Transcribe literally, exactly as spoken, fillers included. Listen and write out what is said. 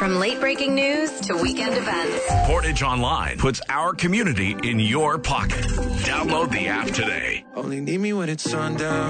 From late breaking news to weekend events, Portage Online puts our community in your pocket. Download the app today. Only need me when it's sundown.